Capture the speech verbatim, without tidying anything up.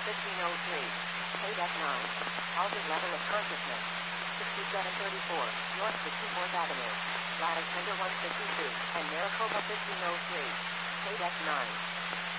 fifteen oh three. Paydeck nine. Altered level of consciousness. sixty-seven thirty-four. North sixty-fourth Avenue. Lattice number one fifty-two. And Maricopa fifteen oh three. Paydeck nine.